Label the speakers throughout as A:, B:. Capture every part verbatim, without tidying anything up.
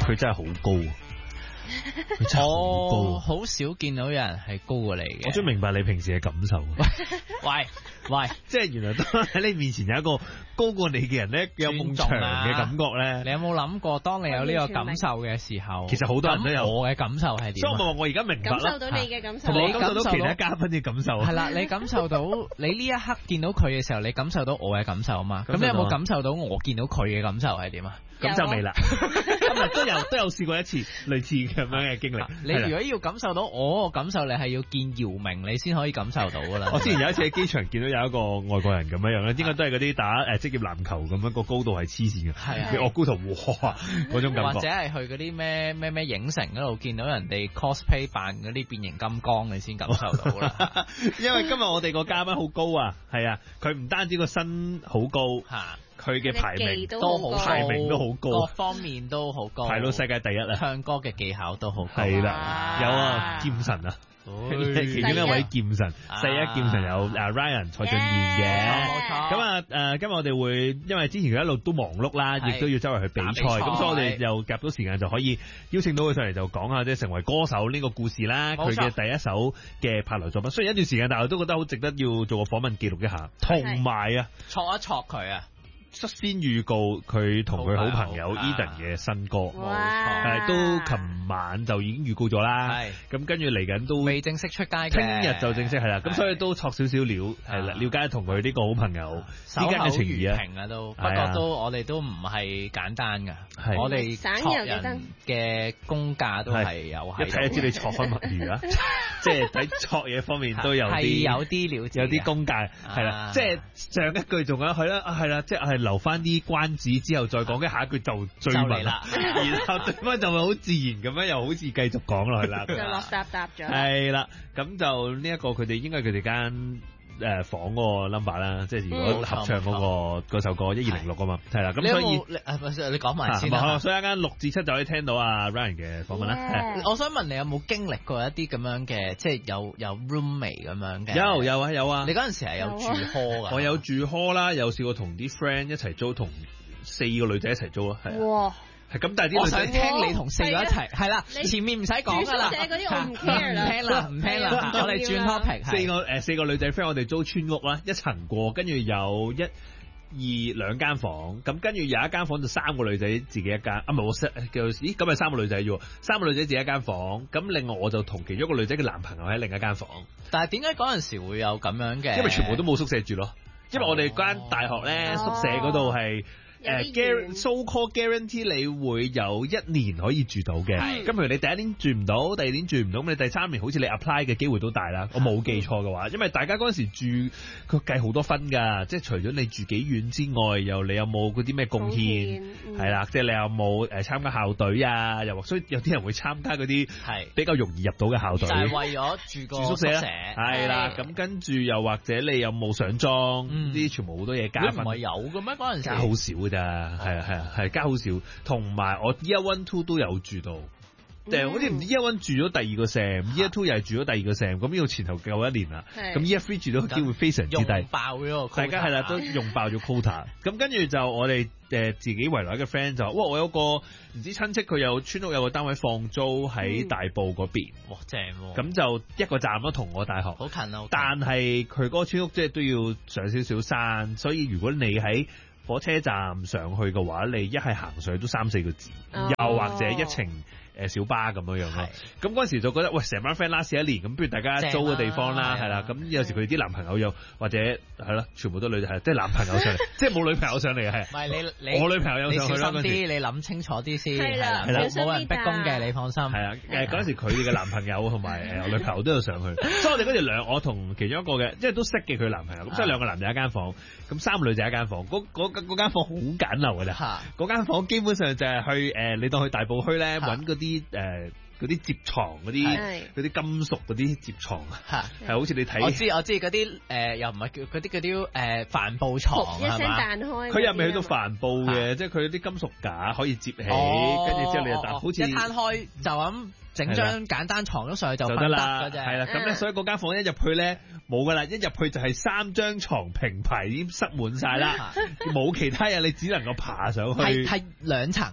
A: 佢真係好高。佢真係好高，
B: 我好少見到有人係高過你嘅。
A: 我想明白你平時嘅感受。
B: 喂喂，
A: 即係原來當喺你面前有一個高過你嘅人咧，有夢長嘅感覺咧。
B: 你有冇諗過，當你有呢個感受嘅時候，
A: 其實好多人都有。
B: 我嘅感受係點？
A: 所以我咪話我而家明白啦。
C: 感受到你嘅感受，
A: 我感受到其他嘉賓嘅感受。
B: 係啦，你感受到你呢一刻見到佢嘅時候，你感受到我嘅感受啊嘛。咁你有冇感受到我見到佢嘅感受係點啊？
A: 咁就未啦。今日都有都有試過一次類似咁樣嘅經歷。
B: 你如果要感受到我嘅感受，你係要見姚明，你先可以感受到噶啦。
A: 我之前有一次喺機場見到有一個外國人咁樣樣咧，應該都係嗰啲打誒職業籃球咁樣，個高度係黐線嘅。係啊，我高頭哇嗰種感覺。或者係去嗰啲咩咩咩影城嗰度見到人哋 cosplay 扮嗰啲變形金剛，你先感受到啦。因為今日我哋個嘉賓好高啊，係啊，佢唔單止個身好高吓。佢嘅排名都好，排名都好高，各方面都好高，排到世界第一啦。唱歌嘅技巧都好高，係啦，有啊劍神啊，其中一位劍神，世一劍神有啊 Ryan 蔡俊彥嘅，冇錯。咁啊誒，今日我哋會因為之前佢一路都忙碌啦，亦都要周圍去比賽，咁所以我哋又夾到時間就可以邀請到佢上嚟就講下即係成為歌手呢個故事啦，佢嘅第一首嘅拍來作品。雖然一段時間，但係我都覺得好值得要做個訪問記錄一下，同埋啊，戳一戳佢啊。率先預告佢同佢好朋友 Eden 嘅新歌，冇錯，係都琴晚就已經預告咗啦。係咁跟住嚟緊都未正式出街嘅，聽日就正式係啦。咁所以都戳少少料，係啦，了解同佢呢個好朋友之間嘅情誼啊。都不過都我哋都唔係簡單噶，我哋戳人嘅功架都係有係。一睇就知你戳開墨魚啊，即係喺戳嘢方面都有啲有啲料，有啲功架係啦。即係上一句仲有係啦，係啦，即係。留翻啲關子之後再講，跟下一句就追問啦，然後對方就會好自然咁樣，又好似繼續講落去啦，
C: 就落答答咗。
A: 係啦，咁就呢一個佢哋應該佢哋間誒房嗰個 number 啦，即係如果合唱嗰個嗰首歌一二零六啊嘛，係啦，咁所以你你講埋先啦，所以一間六至七就可以聽到阿 Ryan 嘅訪問啦。我想問你有冇經歷過一啲咁樣嘅，即係有有 roommate 咁樣嘅？有有啊有啊！你嗰陣時係有住 hall 噶？我有住 hall 啦，有試過同啲 friend 一齊租，同四個女仔一齊租啊，係啊。係咁，但係啲我想聽你同四個一齊，係啦，前面唔使講噶啦，嗰啲我唔 care 啦，唔聽啦，唔聽啦，我哋轉 topic。四個誒，四個女仔 friend，我哋租村屋啦，一層過，跟住有一二兩間房，咁跟住有一間房就三個女仔自己一間，啊唔係我叫咦咁係三個女仔啫，三個女仔自己一間房，咁另外我就同其中一個女仔嘅男朋友喺另一間房。但係點解嗰陣時會有咁樣嘅？因為全部都冇宿舍住咯，因為我哋間大學咧宿舍嗰度係。誒、uh, so called guarantee 你會有一年可以住到嘅，咁譬如你第一年住唔到，第二年住唔到，咁你第三年好似你 apply 嘅機會都大啦。我冇記錯嘅話，因為大家嗰陣時住佢計好多分㗎，即係除咗你住幾遠之外，又你有冇嗰啲咩貢獻，係啦、嗯，即係你有冇誒參加校隊啊？又所以有啲人會參加嗰啲係比較容易入到嘅校隊，就係為咗住個宿舍，係啦。咁跟住又或者你有冇上莊，呢啲、嗯、全部好多嘢加分。唔係有嘅咩？嗰陣時加好少。係啊係啊係加好少，同埋我 year one two 都有住到，誒、嗯、好似唔知 year one 住咗第二個 sem，year two 又係住咗第二個 sem，咁呢個前後夠一年啦。咁 year three 住到嘅機會非常之低，用爆咗，大家係啦都用爆咗 quota。咁跟住就我哋誒自己圍內嘅 friend 就，哇我有個唔知親戚佢有村屋有個單位放租喺大埔嗰邊，哇正喎！咁就一個站咯，同我大學好近啊，但係佢嗰個村屋即係都要上少少山，所以如果你喺火車站上去嘅話，你一係行上去都三四個字，哦、又或者一程誒小巴咁樣樣咯。咁嗰陣時就覺得，喂，成班 friend last 一年，咁不如大家租個地方啦，係啦。咁有時佢哋啲男朋友又或者係咯，全部都女係，即係男朋友上嚟，即係冇女朋友上嚟係。唔係你你我女朋友有上去啦。你小心啲，你諗清楚啲先。係啦，係啦，冇人逼供嘅，你放心。係啊，誒嗰陣時佢哋嘅男朋友同埋誒我女朋友都有上去，所以我哋嗰時兩我同其中一個嘅，即係都識嘅佢男朋友，咁所以兩個男仔一間房，咁三個女仔一間房，嗰嗰嗰間房好簡陋㗎咋。嗰間房基本上就係去誒，你當去大埔墟咧揾嗰啲。啲誒嗰啲摺床嗰啲嗰啲金屬嗰啲摺床啊，係好似你睇我知我知嗰啲誒又唔係叫嗰啲嗰啲誒帆布床係嘛？佢又未去到帆布嘅，即係佢啲金屬架可以摺起，跟住之後你就搭，好似一攤開就咁整張簡單床咗上去就得啦，係啦。咁咧所以嗰間房一入去咧冇噶啦，一入去就係三張床平排已經塞滿晒啦，冇其他嘢，你只能夠爬上去。係係兩層。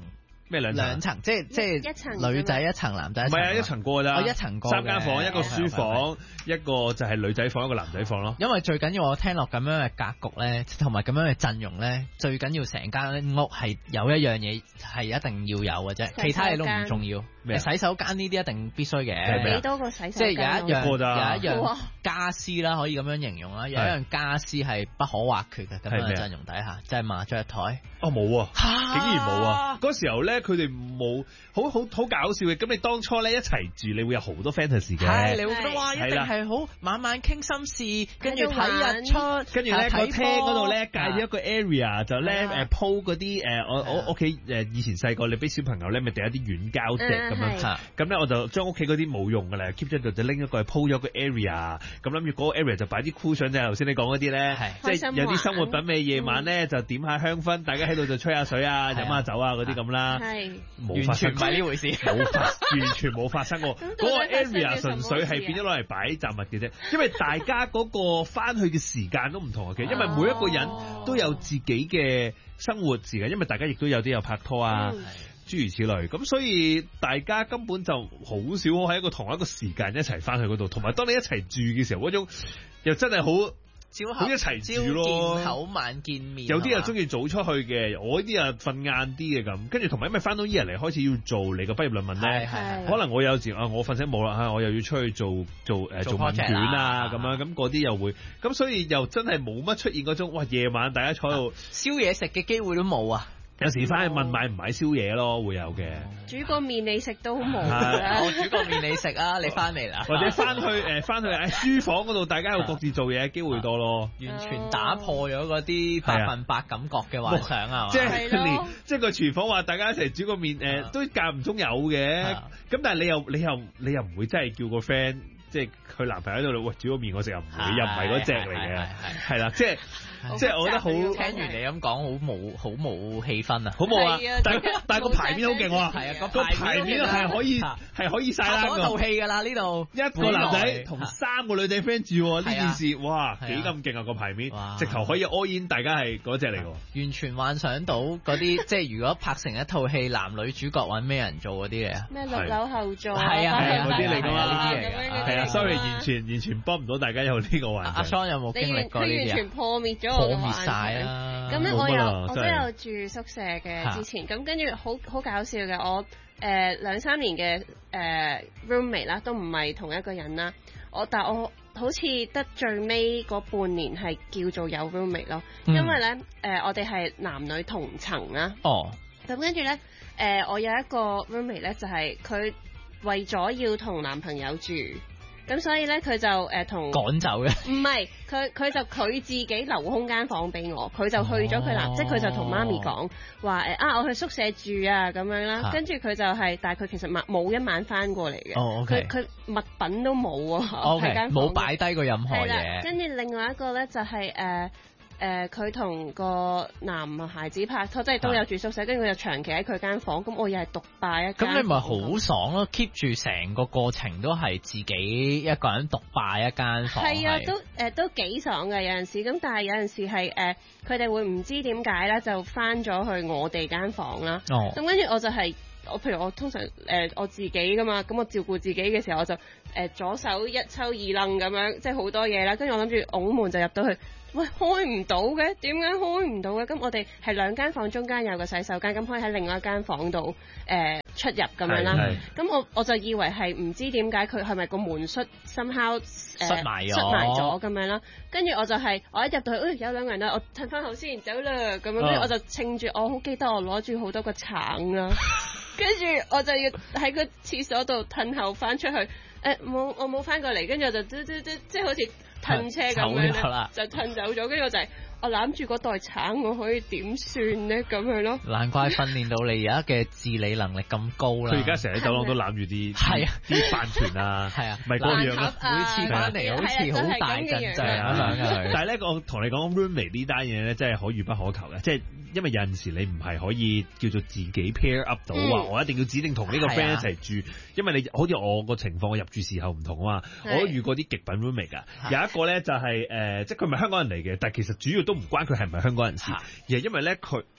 A: 咩兩層？
B: 兩層，即係即係
C: 一層
B: 女仔一層，男仔一層。
A: 唔係啊，一層過咋。
B: 我一層過。
A: 三間房，一個書房，一個就係女仔房，一個男仔房咯。
B: 因為最緊要我聽落咁樣嘅格局咧，同埋咁樣嘅陣容咧，最緊要成間屋係有一樣嘢係一定要有嘅啫，其他嘢都唔重要。咩？洗手間呢啲一定必須嘅。
C: 幾多個洗手間？
B: 即係有一樣
A: 有
B: 一樣家私啦，可以咁樣形容啦。有一樣家私係不可或缺嘅咁樣嘅陣容底下，就係麻雀台。
A: 哦，冇啊，竟然冇啊！嗰時候咧，佢哋冇好好好搞笑嘅。咁你當初咧一齊住，你會有好多 fantasy 嘅。
B: 係，你會覺得哇，一定係好晚晚傾心事，跟住睇日出，
A: 跟住咧個廳嗰度咧介咗一個 area，就咧誒鋪嗰啲誒我我屋企誒以前細個你俾小朋友咧咪訂一啲軟膠席咁樣，咁咧我就將屋企嗰啲冇用㗎啦 keep 咗度就拎一個去鋪咗個 area，咁諗住嗰個 area 就擺啲 cushion 啫，頭先你講嗰啲咧，即係有啲生活品味，夜晚咧就點下香薰，大家喺度就吹下水啊，飲下酒啊嗰啲咁啦，冇發生，
B: 完全唔係呢回事，
A: 冇發，完全冇發生過。嗰個 area 純粹係變咗攞嚟擺雜物嘅啫，因為大家嗰個翻去嘅時間都唔同嘅，因為每一個人都有自己嘅生活時間，因為大家亦都有啲有拍拖啊，諸如此類，咁所以大家根本就好少喺一個同一個時間一齊翻去嗰度，同埋當你一齊住嘅時候，嗰種又真係好。好一齊住咯，
B: 朝見口晚見面。
A: 有啲又中意早出去嘅，我呢啲啊瞓晏啲嘅咁。跟住同埋因為翻到呢日嚟開始要做你個畢業論文咧，可能我有時啊我瞓醒冇啦嚇，我又要出去做做誒做問卷啊咁樣，咁嗰啲又會，咁所以又真係冇乜出現嗰種哇夜晚大家坐喺度
B: 燒嘢食嘅機會都冇啊！
A: 有時翻去問買唔買宵夜咯，會有嘅。
C: 煮個麵你食都冇啦，
B: 我煮個麵你食啊！你翻嚟啦，
A: 或者翻去誒翻去喺書房嗰度，大家喺度各自做嘢，機會多咯。
B: 完全打破咗嗰啲百分百感覺嘅幻想啊！
A: 即係連即係個廚房話大家一齊煮個麵誒，都間唔中有嘅。咁但係你又你又你又唔會真係叫個 friend，即係佢男朋友喺度喂煮個麵我食又唔會，又唔係嗰隻嚟嘅，係啦，即係。即係我覺得好，
B: 聽完你咁講，好冇好冇氣氛啊，
A: 好冇啊！但係但係個牌面好勁喎，
B: 係啊，
A: 個牌面係可以係可以晒啦，
B: 嗰套戲㗎啦呢度，
A: 一個男仔同三個女仔 friend 住呢件事，哇幾咁勁啊個牌面，直頭可以 all in，大家係嗰隻嚟㗎，
B: 完全幻想到嗰啲即係如果拍成一套戲，男女主角揾咩人做嗰啲嚟啊？
C: 咩六樓後座
B: 係啊係啊
A: 嗰啲嚟㗎嘛，
B: 呢啲嚟㗎，
A: 係啊 sorry 完全完全幫唔到大家有呢個幻想。
B: 阿 Son 有冇經歷過呢啲啊？
C: 完全破滅咗。
B: 破滅晒啦！
C: 咁咧，我有我都有住宿舍嘅之前，咁跟住好好搞笑嘅，我誒兩三年嘅誒 roommate 啦，都唔係同一個人啦。我但係我好似得最尾嗰半年係叫做有 roommate 咯，因為咧誒我哋係男女同層啦。
B: 哦。
C: 咁跟住咧誒，我有一個 roommate 咧，就係佢為咗要同男朋友住。咁所以咧，佢就誒同
B: 趕走嘅，
C: 唔係佢佢就佢自己留空間房俾我，佢就去咗佢男，哦、即係佢就同媽咪講話誒啊，我去宿舍住啊咁樣啦，跟住佢就係、是，但係佢其實冇冇一晚翻過嚟嘅，佢佢、哦 okay. 物品都冇啊，喺間房冇
B: 擺低過任何嘢。
C: 跟住另外一個咧就係、是、誒。呃誒佢同個男孩子拍拖，即係都有住宿舍，跟住佢就長期喺佢間房，咁我又係獨霸一間。
B: 咁你咪好爽咯 ，keep 住成個過程都係自己一個人獨霸一間房。
C: 係啊，都誒、呃、都幾爽嘅有陣時，咁但係有陣時係誒佢哋會唔知點解咧，就翻咗去我哋間房啦。哦，咁跟住我就係、是。我譬如我通常誒、呃、我自己噶嘛，咁我照顧自己嘅時候，我就誒、呃、左手一抽二掕咁樣，即係好多嘢啦。跟住我諗住拱門就入到去，喂開唔到嘅，點解開唔到嘅？咁我哋係兩間房中間有個洗手間，咁可以喺另外一間房度誒、呃、出入咁樣啦。咁我我就以為係唔知點解佢係咪個門閂 somehow
B: 閂埋咗，
C: 閂埋咗咁樣啦。跟住我就係、是、我一入到去，誒、哎、有兩個人啦，我褪翻後先走啦咁樣，跟住我就稱住，我好記得我攞住好多個橙啦。跟住我就要喺個廁所度褪後翻出去，誒、欸、冇我冇翻過嚟，跟住我就即即即即好似褪車咁樣咧，就褪走咗，跟住我就係、是。我攬住嗰袋橙，我可以點算咧？咁樣咯，
B: 難怪訓練到你而家嘅自理能力咁高啦。
A: 佢而家成日喺走廊都攬住啲係啊啲飯團啊，係啊，咪嗰樣咯。
B: 每次翻嚟好似好大陣仗咁樣。
A: 但係咧，我同你講 roommate 呢單嘢咧，真係可遇不可求嘅。即係因為有陣時你唔係可以叫做自己 pair up 到，話、嗯、我一定要指定同呢個 friend 一齊住。因為你好似我個情況，我入住時候唔同啊嘛。我都遇過啲極品 roommate 㗎。有一個咧就係、是、誒、呃，即係佢唔係香港人嚟嘅，但係其實主要都唔關佢係唔係香港人事，而係因為咧佢誒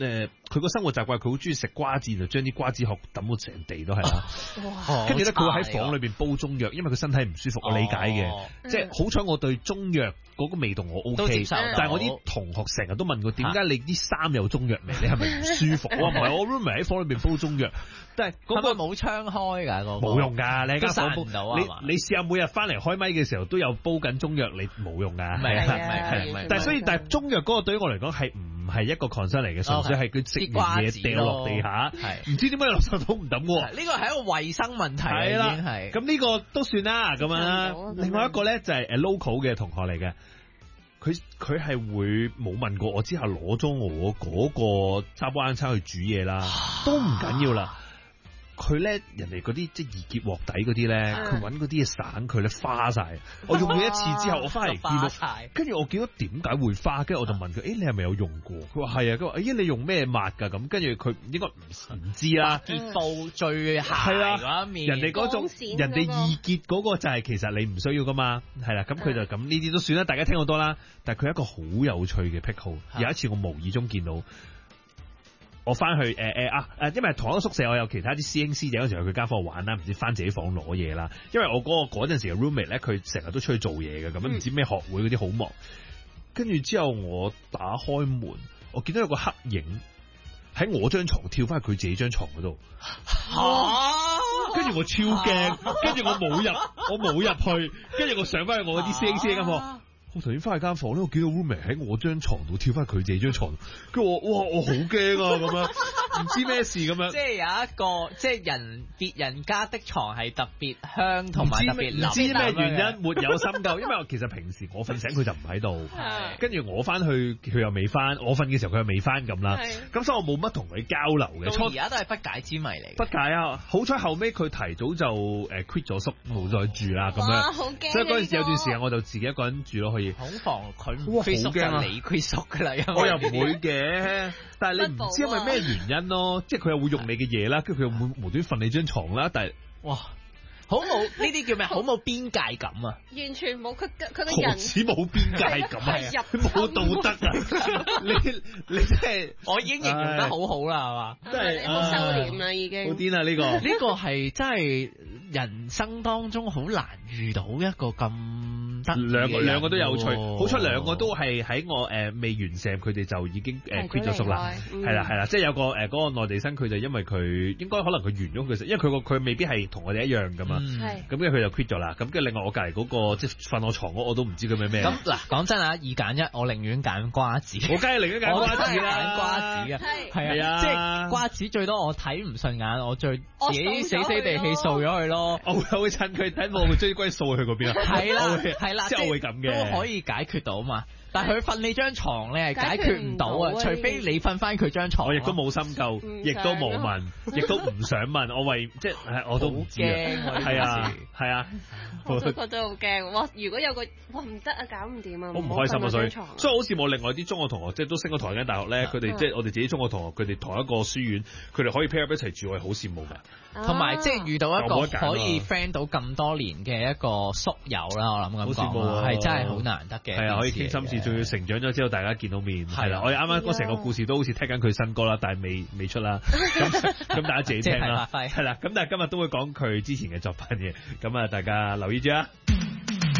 A: 佢個生活習慣，佢好中意食瓜子，就將啲瓜子殼抌到成地都係啦。跟住咧，佢會喺房裏邊煲中藥，因為佢身體唔舒服，我理解嘅。哦、即係好彩，我對中藥嗰個味道我 O K，但係我啲同學成日都問佢點解你啲衫有中藥味？你係咪唔舒服？我話唔係，我 roommate 喺房裏邊煲中藥，但係嗰個
B: 冇窗開㗎，嗰個
A: 冇用㗎，你間房煲
B: 唔到
A: 你你試下每日翻嚟開咪嘅時候都有煲緊中藥，你冇用㗎。係係係，但係所以但係中藥嗰個對於我嚟講係唔係一個 concern 嚟嘅，純粹係佢食完嘢掉落地下，唔知點解垃圾桶唔抌喎。
B: 呢個係一個衞生問題，
A: 係啦，
B: 係
A: 咁呢個都算啦咁樣。另外一個咧就係誒 local 嘅同學嚟嘅。佢佢係會冇問過我之後攞咗我嗰個沙煲罌罉去煮嘢啦，都唔緊要啦。佢咧人哋嗰啲即係易潔鑊底嗰啲咧，佢揾嗰啲嘢散佢咧花晒。我用咗一次之後，我翻嚟見到，跟住我見到點解會花，跟住我就問佢：誒、欸、你係咪有用過？佢話係啊。佢話：咦你用咩抹㗎？咁跟住佢應該唔唔知啦。
B: 潔布最係啦嗰一面，
A: 人哋嗰種人哋易潔嗰個就係其實你唔需要㗎嘛，係啦。咁佢就咁呢啲都算啦，大家聽好多啦。但係佢係一個好有趣嘅癖好。有一次我無意中見到。我翻去誒誒啊誒，因為同一個宿舍我有其他啲師兄師姐嗰陣時去佢間房玩啦，唔知翻自己房攞嘢啦。因為我嗰、嗰個嗰陣時嘅 roommate 咧，佢成日都出去做嘢嘅，咁樣唔知咩學會嗰啲好忙。跟住之後我打開門，我見到有個黑影喺我張床跳翻去佢自己張床嗰度。嚇！跟住我超驚，跟住我冇入，我冇入去，跟住我上翻去我啲師兄師姐間房。我頭先翻去間房咧，我見到 roommate 喺我張床度跳翻佢自己張床，跟住我哇，我好驚啊咁樣，唔知咩事咁樣。
B: 即係有一個，即係人別人家的床係特別香同埋特別腍。
A: 唔知咩原因，沒有深究。因為我其實平時我瞓醒佢就唔喺度，跟住我翻去佢又未翻，我瞓嘅時候佢又未翻咁啦。咁所以我冇乜同佢交流嘅。
B: 而家都係不解之謎嚟。
A: 不解啊！好彩後尾佢提早就誒 quit 咗宿，冇再住啦咁樣。
C: 好驚！
A: 所以嗰陣時有段時間我就自己一個人住咯，可以。
B: 恐防佢唔歸宿就你歸宿噶啦，
A: 我又唔會嘅，但係你唔知因為咩原因咯，即係佢又會用你嘅嘢啦，跟住佢又會無端瞓你張床啦，但係哇，
B: 好冇呢啲叫咩？好冇邊界感啊！
C: 完全冇佢佢個人，
A: 何止冇邊界感啊！冇道德啊！你你真係
B: 我已經形容得好好啦，係嘛？
C: 真係好收斂啦，已經
A: 好癲啊！呢個
B: 呢個係真係人生當中好難遇到一個咁。
A: 兩個兩個都有趣，好彩兩個都係喺我誒、呃、未完成，佢哋就已經誒 quit 咗宿啦，係啦係啦，即係有個誒嗰、呃嗰個內地生，佢就因為佢應該可能佢完咗佢食，因為佢個佢未必係同我哋一樣噶嘛，咁跟住佢就 quit 咗啦，咁跟住另外我隔離嗰個即係瞓我床嗰我都唔知佢咩咩。
B: 咁嗱講真啊，二揀一，我寧願揀瓜子，
A: 我梗係寧願揀瓜子啦，
B: 揀瓜子啊，係啊，即係瓜子最多我睇唔順眼，我最自己死死地氣掃咗佢咯，
A: 我會會趁佢睇我會追歸掃去嗰邊啊，
B: 係啦係啦，
A: 即係我會咁嘅。
B: 都可以解決到嘛，但係佢瞓你張床咧係解決唔到啊，除非你瞓翻佢張床。
A: 我亦都冇深究，亦都冇問，亦都唔想問。我為即係我都唔知啊，係啊係啊，
C: 我都覺得好驚。哇！如果有個哇唔得啊，搞唔掂啊，
A: 好唔開心啊，所以所以好似我另外啲中學同學，即係都升咗同一間大學咧，佢哋即係我哋自己中學同學，佢哋同一個書院，佢哋可以 pair up 一齊住，我係好羨慕㗎。
B: 同埋即係遇到一個可以 friend 到咁多年嘅一個宿友啦，我諗咁講係真係好難得嘅。係啊，
A: 可以傾心事，仲要成長咗之後大家見到面。係啦，我哋啱啱嗰成個故事都好似聽緊佢新歌啦，但係未未出啦。咁咁大家自己聽啦。係啦，咁但係今日都會講佢之前嘅作品嘅，咁啊大家留意住啊。